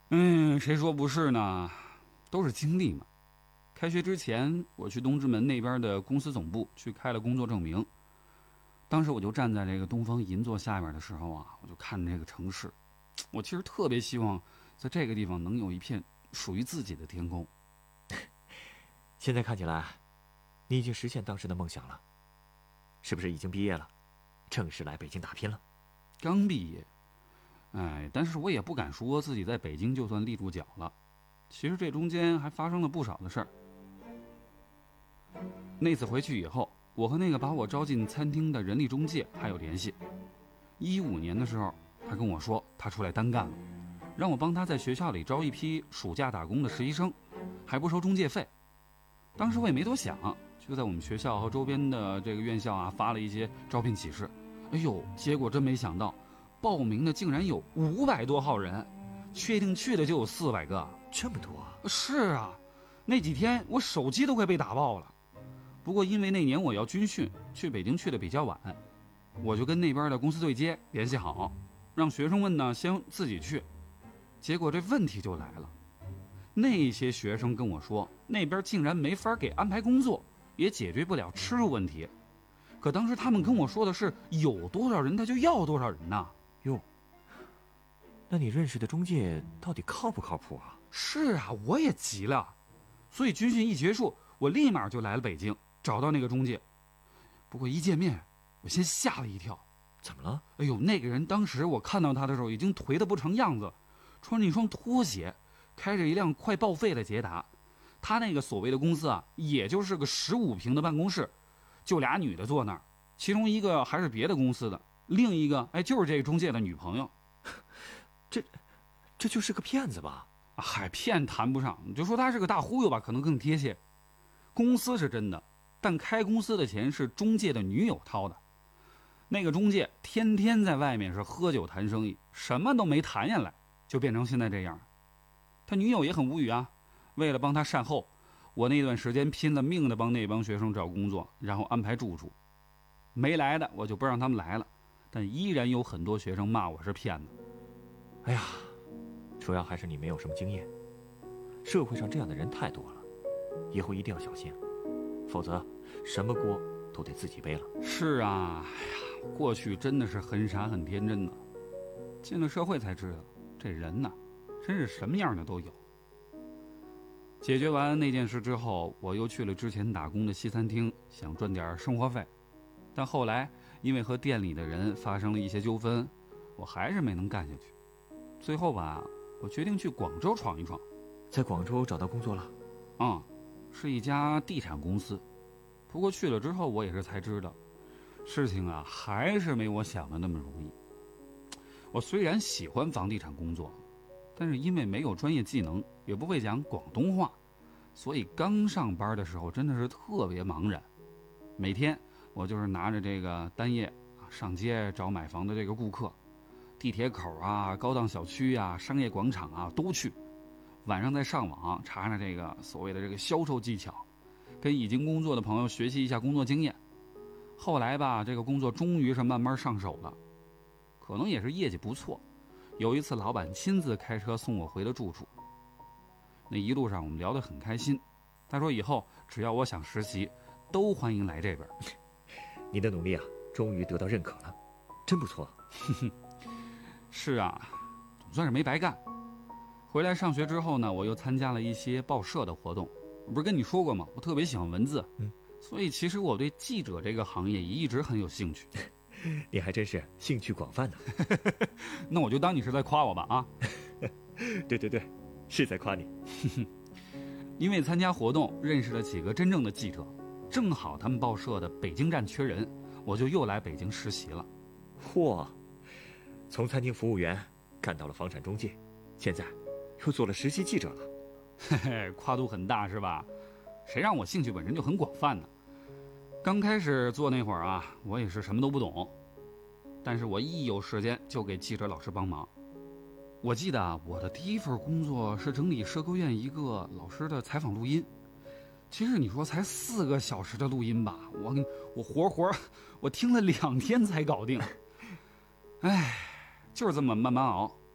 谁说不是呢？都是经历嘛。开学之前，我去东直门那边的公司总部去开了工作证明。当时我就站在这个东方银座下面的时候啊，我就看着这个城市，我其实特别希望在这个地方能有一片属于自己的天空。 现在看起来，你已经实现当时的梦想了，是不是已经毕业了，正式来北京打拼了？ 刚毕业，但是我也不敢说自己在北京就算立住脚了。其实这中间还发生了不少的事儿。那次回去以后，我和那个把我招进餐厅的人力中介还有联系。15年的时候，他跟我说他出来单干了，让我帮他在学校里招一批暑假打工的实习生，还不收中介费。当时我也没多想，就在我们学校和周边的这个院校啊发了一些招聘启事。哎呦，结果真没想到，报名的竟然有500多号人，确定去的就有400个。 这么多啊！ 是啊，那几天我手机都快被打爆了。不过因为那年我要军训，去北京去的比较晚，我就跟那边的公司对接联系好，让学生们呢先自己去。结果这问题就来了，那些学生跟我说，那边竟然没法给安排工作，也解决不了吃住问题。可当时他们跟我说的是有多少人他就要多少人呐。 哟，那你认识的中介到底靠不靠谱啊？ 是啊，我也急了，所以军训一结束，我立马就来了北京，找到那个中介。不过一见面，我先吓了一跳。 怎么了？ 哎呦，那个人当时我看到他的时候已经颓得不成样子，穿着一双拖鞋，开着一辆快报废的捷达。他那个所谓的公司啊，也就是个15平的办公室，就俩女的坐那儿，其中一个还是别的公司的，另一个就是这个中介的女朋友。 这就是个骗子吧？ 嗨，骗谈不上，你就说他是个大忽悠吧，可能更贴切。公司是真的，但开公司的钱是中介的女友掏的。那个中介天天在外面是喝酒谈生意，什么都没谈下来，就变成现在这样。他女友也很无语啊，为了帮他善后，我那段时间拼了命的帮那帮学生找工作，然后安排住处。没来的我就不让他们来了，但依然有很多学生骂我是骗子。 哎呀，主要还是你没有什么经验，社会上这样的人太多了，以后一定要小心，否则什么锅都得自己背了。 是啊，哎呀，过去真的是很傻很天真的，进了社会才知道，这人呐，真是什么样的都有。解决完那件事之后，我又去了之前打工的西餐厅，想赚点生活费，但后来因为和店里的人发生了一些纠纷，我还是没能干下去。最后吧，我决定去广州闯一闯。 在广州找到工作了？ 是一家地产公司。不过去了之后，我也是才知道，事情啊还是没我想的那么容易。我虽然喜欢房地产工作，但是因为没有专业技能，也不会讲广东话，所以刚上班的时候真的是特别茫然。每天我就是拿着这个单页上街找买房的这个顾客，地铁口啊、高档小区啊、商业广场啊都去。晚上再上网查查这个所谓的这个销售技巧，跟已经工作的朋友学习一下工作经验。后来吧，这个工作终于是慢慢上手了，可能也是业绩不错。有一次老板亲自开车送我回了住处，那一路上我们聊得很开心。他说以后只要我想实习，都欢迎来这边。 你的努力啊，终于得到认可了，真不错。 是啊，总算是没白干。回来上学之后呢，我又参加了一些报社的活动。我不是跟你说过吗？我特别喜欢文字，所以其实我对记者这个行业也一直很有兴趣。 你还真是兴趣广泛呢。 那我就当你是在夸我吧啊。 对，是在夸你。 因为参加活动认识了几个真正的记者，正好他们报社的北京站缺人，我就又来北京实习了。 嚯，从餐厅服务员干到了房产中介，现在又做了实习记者了。 嘿嘿，跨度很大是吧？谁让我兴趣本身就很广泛呢？刚开始做那会儿啊，我也是什么都不懂，但是我一有时间就给记者老师帮忙。我记得啊，我的第一份工作是整理社科院一个老师的采访录音。其实你说才4个小时的录音吧，我我听了2天才搞定。哎，就是这么慢慢熬。